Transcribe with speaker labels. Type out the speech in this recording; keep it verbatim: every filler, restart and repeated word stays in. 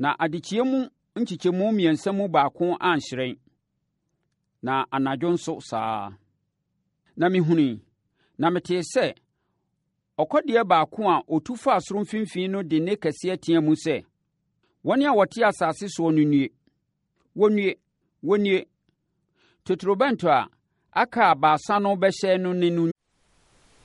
Speaker 1: na adekyee mu nkyekyɛmu mmiɛnsa mu baako anhyerɛn, na anadwo nso saa. Na mehunui, na metee sɛ ɔkɔdeɛ baako a ɔtu faa soro mfimfini no de nne kɛseɛ teɛ mu sɛ, “Wɔn a wɔte asase soɔ no nnue, wɔnnue, wɔnnue! Totorobɛnto a aka a Baasa no bɛhyɛn no ne no